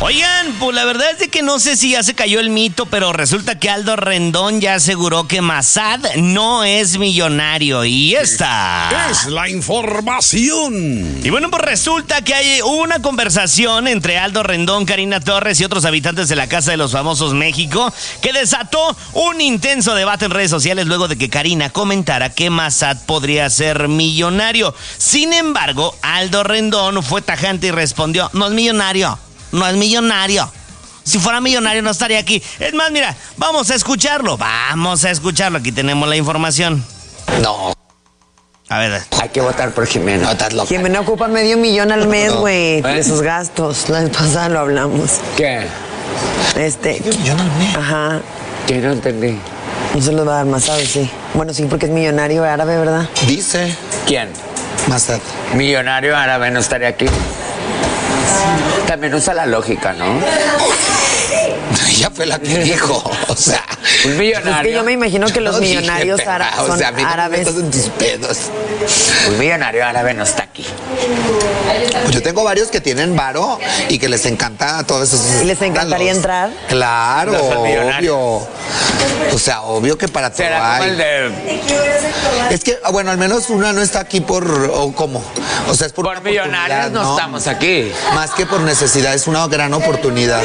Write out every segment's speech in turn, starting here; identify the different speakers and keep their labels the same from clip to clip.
Speaker 1: Oigan, pues la verdad es de que no sé si ya se cayó el mito, pero resulta que Aldo Rendón ya aseguró que Massad no es millonario. Y esta
Speaker 2: es la información.
Speaker 1: Y bueno, pues resulta que hubo una conversación entre Aldo Rendón, Karina Torres y otros habitantes de la Casa de los Famosos México que desató un intenso debate en redes sociales luego de que Karina comentara que Massad podría ser millonario. Sin embargo, Aldo Rendón fue tajante y respondió: no es millonario. No es millonario. Si fuera millonario no estaría aquí. Es más, mira, vamos a escucharlo. Aquí tenemos la información.
Speaker 3: No.
Speaker 1: A ver.
Speaker 3: Hay que votar por Jimena. No, estás loca.
Speaker 4: Jimena ocupa $500,000 al mes, güey, de sus gastos. La vez pasada lo hablamos.
Speaker 3: ¿Qué?
Speaker 4: $1 al mes. Ajá.
Speaker 3: ¿Qué? No entendí.
Speaker 4: No se lo va a dar Massad, sí. Bueno, sí, porque es millonario árabe, ¿verdad?
Speaker 3: Dice. ¿Quién?
Speaker 5: Massad.
Speaker 3: Millonario árabe no estaría aquí. También usa la lógica, ¿no?
Speaker 5: Ella fue la que dijo, o sea...
Speaker 3: Un millonario.
Speaker 4: Es que yo me imagino que los millonarios árabes son árabes.
Speaker 5: No me metas en tus pedos.
Speaker 3: Un millonario árabe no está aquí.
Speaker 5: Pues yo tengo varios que tienen varo y que les encanta todo eso.
Speaker 4: ¿Y les encantaría entrar?
Speaker 5: Claro, obvio. O sea, obvio que para todo
Speaker 3: será como
Speaker 5: hay.
Speaker 3: el de...
Speaker 5: Es que, bueno, al menos una no está aquí o ¿cómo? O sea, es por
Speaker 3: millonarios no estamos aquí.
Speaker 5: Más que por necesidad, es una gran oportunidad.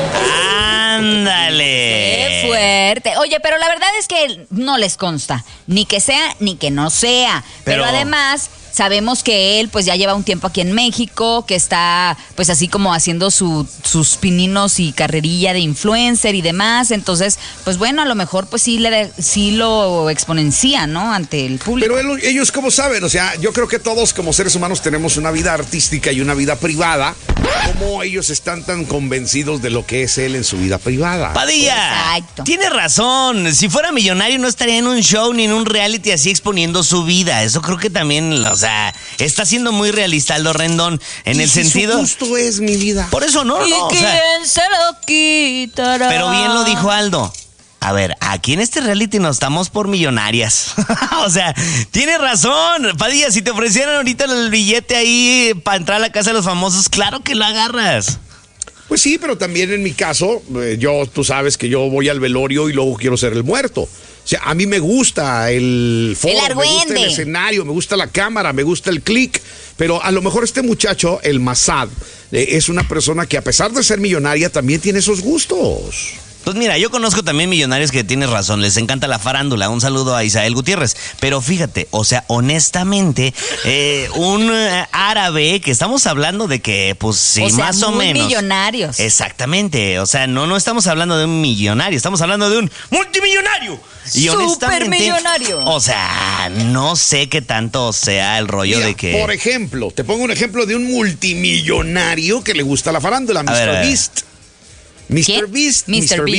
Speaker 1: ¡Ándale!
Speaker 6: ¡Qué fuerte! Oye, pero la verdad es que no les consta, ni que sea, ni que no sea. Pero además... sabemos que él pues ya lleva un tiempo aquí en México, que está pues así como haciendo sus pininos y carrerilla de influencer y demás. Entonces, pues bueno, a lo mejor pues sí lo exponencia, ¿no? Ante el público.
Speaker 2: Pero ellos, ¿cómo saben? O sea, yo creo que todos como seres humanos tenemos una vida artística y una vida privada. ¿Cómo ellos están tan convencidos de lo que es él en su vida privada?
Speaker 1: Padilla,
Speaker 6: exacto.
Speaker 1: Tiene razón. Si fuera millonario no estaría en un show ni en un reality así exponiendo su vida. Eso creo que también, o sea, está siendo muy realista Aldo Rendón en el sentido.
Speaker 2: Su gusto es mi vida.
Speaker 1: Por eso no.
Speaker 6: ¿Y quién se lo quitará?
Speaker 1: Pero bien lo dijo Aldo. A ver, aquí en este reality no estamos por millonarias. O sea, tiene razón. Padilla, si te ofrecieran ahorita el billete ahí para entrar a la Casa de los Famosos, claro que lo agarras.
Speaker 2: Pues sí, pero también en mi caso, tú sabes que yo voy al velorio y luego quiero ser el muerto. O sea, a mí me gusta el foro, me gusta el escenario, me gusta la cámara, me gusta el click. Pero a lo mejor este muchacho, el Massad, es una persona que a pesar de ser millonaria también tiene esos gustos.
Speaker 1: Pues mira, yo conozco también millonarios que tienes razón, les encanta la farándula. Un saludo a Isael Gutiérrez. Pero fíjate, o sea, honestamente, un árabe que estamos hablando de que, pues sí, o sea, más o menos.
Speaker 6: Millonarios.
Speaker 1: Exactamente, o sea, no estamos hablando de un millonario, estamos hablando de un multimillonario. Y
Speaker 6: supermillonario.
Speaker 1: O sea, no sé qué tanto sea el rollo. Mira, de que...
Speaker 2: Por ejemplo, te pongo un ejemplo de un multimillonario que le gusta la farándula, Mr. Beast. Mr. Beast.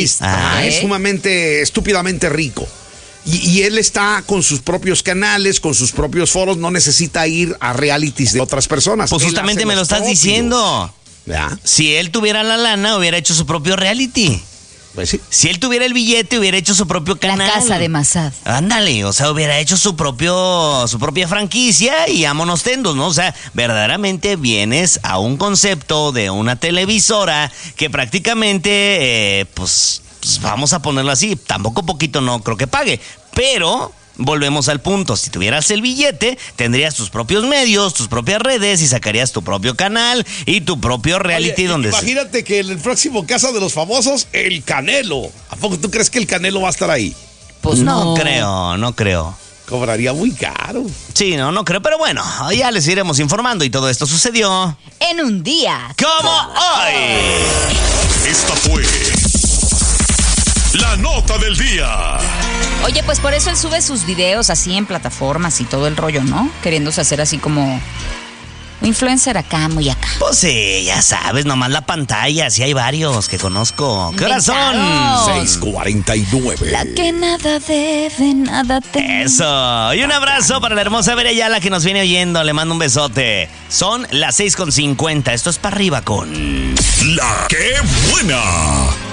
Speaker 2: Es sumamente, estúpidamente rico. Y él está con sus propios canales, con sus propios foros, no necesita ir a realities de otras personas.
Speaker 1: Pues justamente me lo estás diciendo.
Speaker 2: ¿Ya?
Speaker 1: Si él tuviera la lana, hubiera hecho su propio reality.
Speaker 2: Pues sí.
Speaker 1: Si él tuviera el billete, hubiera hecho su propio canal.
Speaker 6: La Casa de Massad.
Speaker 1: Ándale, o sea, hubiera hecho su propia franquicia y vámonos tendos, ¿no? O sea, verdaderamente vienes a un concepto de una televisora que prácticamente, pues vamos a ponerlo así, tampoco poquito no creo que pague, pero... volvemos al punto, si tuvieras el billete, tendrías tus propios medios, tus propias redes y sacarías tu propio canal y tu propio reality.
Speaker 2: Oye,
Speaker 1: donde
Speaker 2: imagínate que en el próximo Casa de los Famosos, el Canelo. ¿A poco tú crees que el Canelo va a estar ahí?
Speaker 1: Pues no creo.
Speaker 2: Cobraría muy caro.
Speaker 1: Sí, no creo, pero bueno, ya les iremos informando y todo esto sucedió
Speaker 6: en un día
Speaker 1: como hoy.
Speaker 7: Esta fue la nota del día.
Speaker 6: Oye, pues por eso él sube sus videos así en plataformas y todo el rollo, ¿no? Queriéndose hacer así como un influencer acá, muy acá.
Speaker 1: Pues sí, ya sabes, nomás la pantalla, sí hay varios que conozco. ¿Qué hora son?
Speaker 2: 6:49.
Speaker 6: La que nada debe, nada teme.
Speaker 1: Eso. Y un abrazo para la hermosa Vera Ayala que nos viene oyendo. Le mando un besote. Son las 6:50. Esto es para arriba con...
Speaker 7: La que buena.